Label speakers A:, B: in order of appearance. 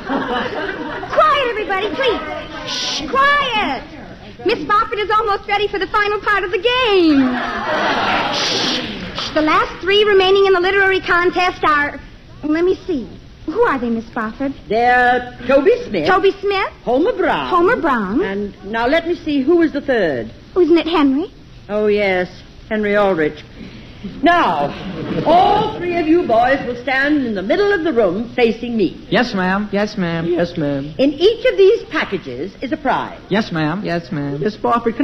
A: Quiet, everybody, please. Shh, quiet. Miss Spofford is almost ready for the final part of the game. The last 3 remaining in the literary contest are... Let me see. Who are they, Miss Spofford?
B: They're Toby Smith.
A: Toby Smith.
B: Homer Brown.
A: Homer Brown.
B: And now let me see, who was the third?
A: Isn't it Henry?
B: Oh, yes, Henry Aldrich. Now, all 3 of you boys will stand in the middle of the room facing me.
C: Yes, ma'am.
D: Yes, ma'am.
C: Yes, ma'am.
B: In each of these packages is a prize.
C: Yes, ma'am.
D: Yes, ma'am.
C: Miss Spofford, can